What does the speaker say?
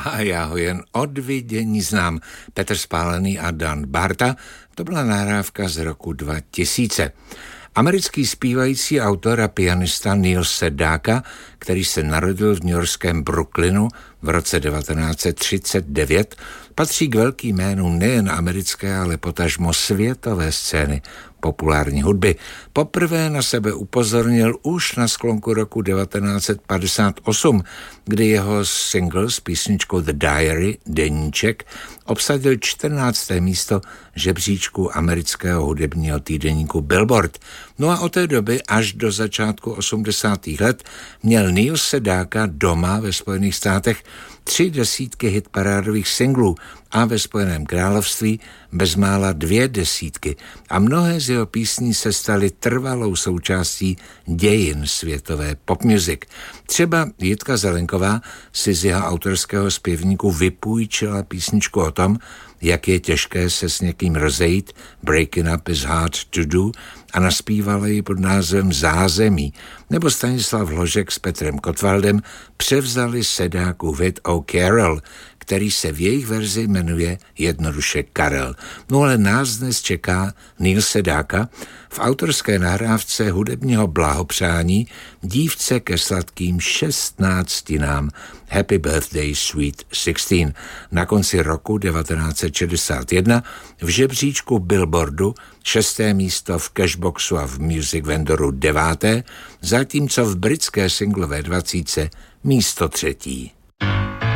A já ho jen od vidění znám. Petr Spálený a Dan Barta, to byla nahrávka z roku 2000. Americký zpívající autor a pianista Neil Sedaka, který se narodil v newyorském Brooklynu v roce 1939, patří k velkým jménům nejen americké, ale potažmo světové scény populární hudby. Poprvé na sebe upozornil už na sklonku roku 1958, kdy jeho single s písničkou The Diary, Deníček, obsadil 14. místo žebříčku amerického hudebního týdeníku Billboard. No a od té doby až do začátku 80. let měl Neil Sedaka doma ve Spojených státech 3 desítky hitparádových singlů a ve Spojeném království bezmála 2 desítky a mnohé z jeho písní se staly trvalou součástí dějin světové pop music. Třeba Jitka Zelenková si z jeho autorského zpěvníku vypůjčila písničku o tom, jak je těžké se s někým rozejít, breaking up is hard to do, a naspívala ji pod názvem Zázemí, nebo Stanislav Hložek s Petrem Kotwaldem převzali Sedákův hit Oh Carol, který se v jejich verzi jmenuje jednoduše Karel. No ale nás dnes čeká Neil Sedaka v autorské nahrávce hudebního blahopřání dívce ke sladkým 16. Happy Birthday Sweet 16. Na konci roku 1961 v žebříčku Billboardu 6. místo, v Cashboxu a v Music Vendoru 9., zatímco v britské singlové 20 místo 3.